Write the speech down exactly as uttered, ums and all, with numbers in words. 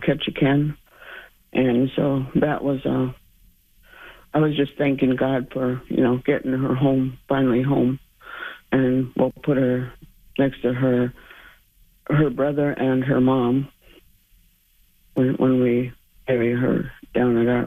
Ketchikan. And so that was, uh, I was just thanking God for, you know, getting her home, finally home. And we'll put her next to her, her brother and her mom when, when we bury her down at our